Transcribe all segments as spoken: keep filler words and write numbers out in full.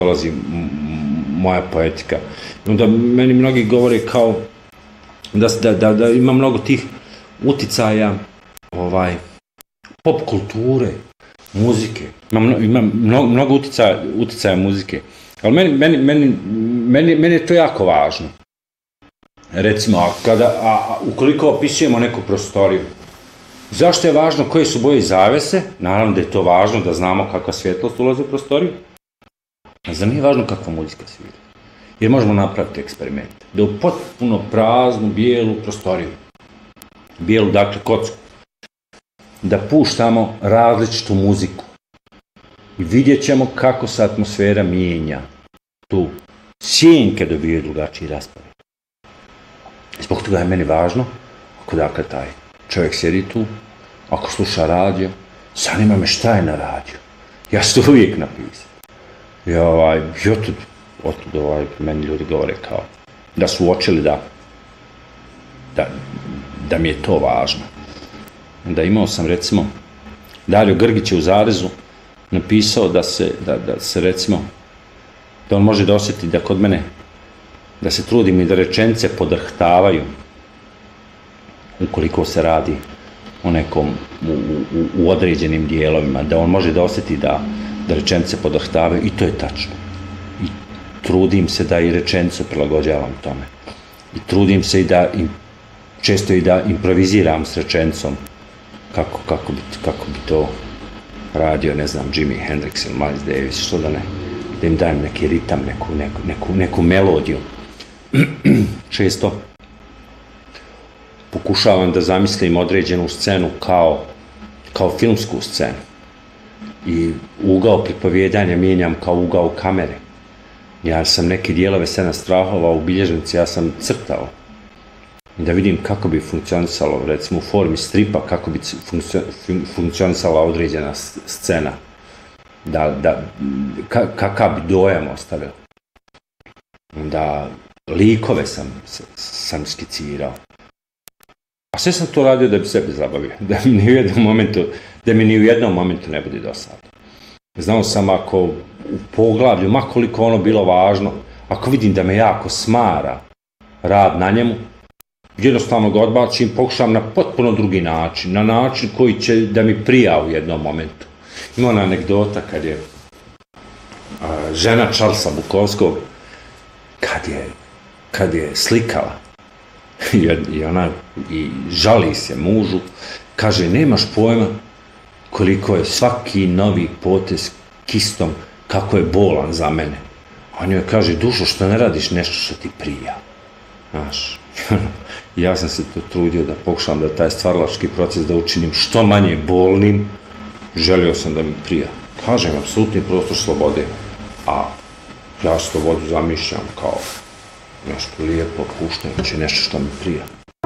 dolazi moja poetika. Onda meni mnogi govore kao da, da, da, da ima mnogo tih uticaja ovaj, pop kulture, muzike. Ima, mno, ima mnogo, mnogo uticaja, uticaja muzike. Ali meni, meni, meni, meni, meni je to jako važno. Recimo, a kada, a, a, ukoliko opisujemo neku prostoriju, zašto je važno koje su boje zavese? Naravno da je to važno da znamo kakva svjetlost ulazi u prostoriju. A za nije važno kakva muzika svira. Jer možemo napraviti eksperiment. Da u potpuno praznu, bijelu prostoriju, bijelu, dakle, kocku, da puštamo različitu muziku. I vidjet ćemo kako se atmosfera mijenja. Tu sjenke dobiju drugačiji raspored. Zbog toga je meni važno, ako dakle taj čovjek sjedi tu, ako sluša radio, zanima me šta je na radiju. Ja ću to uvijek napisati. I ovaj, i otud, otud ovaj, meni ljudi govore kao da su uočili da, da, da mi je to važno. Da imao sam recimo, Dario Grgić je u zarezu napisao da se, da, da se recimo, da on može da osjeti da kod mene, da se trudim i da rečenice podrhtavaju ukoliko se radi o nekom u, u, u određenim dijelovima, da on može da osjeti da, da rečenice podrhtavaju i to je tačno. I trudim se da i rečenicu prilagođavam tome. I trudim se i da i često i da improviziram s rečenicom kako, kako, bi, kako bi to radio, ne znam, Jimi Hendrix ili Miles Davis, što da ne, da im dajem neki ritam, neku, neku, neku, neku melodiju. Često pokušavam da zamislim određenu scenu kao, kao filmsku scenu. I ugao pripovjedanja mijenjam kao ugao kamere. Ja sam neke dijelove Sedam strahova u bilježnici, ja sam crtao. Da vidim kako bi funkcionisalo, recimo u formi stripa, kako bi funkcionisala određena scena. Da, da, kakav bi dojam ostavio. Da likove sam, sam skicirao. A sve sam to radio da bi sebe zabavio, da mi ni u jednom momentu, da mi ni u jednom momentu ne bude dosadno. Znao sam ako u poglavlju, ma koliko ono bilo važno, ako vidim da me jako smara rad na njemu, jednostavno ga odbacim, pokušam na potpuno drugi način, na način koji će da mi prija u jednom momentu. Ima ona anegdota kad je a, žena Charlesa Bukowskog, kad je, kad je slikala, I, i ona i žali se mužu, kaže, nemaš pojma koliko je svaki novi potez kistom, kako je bolan za mene. A on joj kaže, dušo, što ne radiš nešto što ti prija. Znaš, ja sam se to trudio da pokušam da taj stvaralački proces da učinim što manje bolnim, želio sam da mi prija. Kažem, apsolutni prostor slobode, a ja slobodu zamišljam kao nešto lijepo, puštajuće, nešto što mi prija.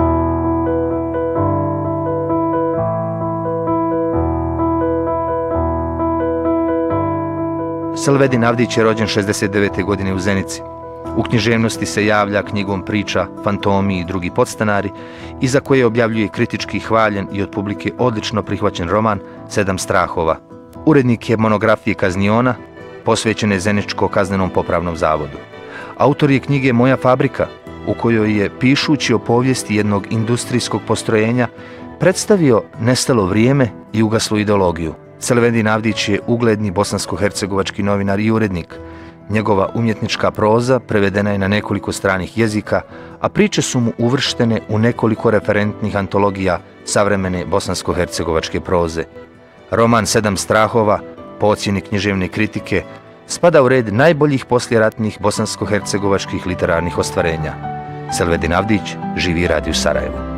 Selvedin Avdić je rođen šezdeset devete godine u Zenici. U književnosti se javlja knjigom priča Fantomi i drugi podstanari, iza koje objavljuje kritički hvaljen i od publike odlično prihvaćen roman Sedam strahova. Urednik je monografije Kazniona, posvećene Zeničko kaznenom popravnom zavodu. Autor je knjige Moja fabrika, u kojoj je, pišući o povijesti jednog industrijskog postrojenja, predstavio nestalo vrijeme i ugaslu ideologiju. Selvedin Avdić je ugledni bosansko-hercegovački novinar i urednik. Njegova umjetnička proza prevedena je na nekoliko stranih jezika, a priče su mu uvrštene u nekoliko referentnih antologija savremene bosansko-hercegovačke proze. Roman Sedam strahova, po ocjeni književne kritike, spada u red najboljih poslijeratnih bosansko-hercegovačkih literarnih ostvarenja. Selvedin Avdić živi i radi u Sarajevu.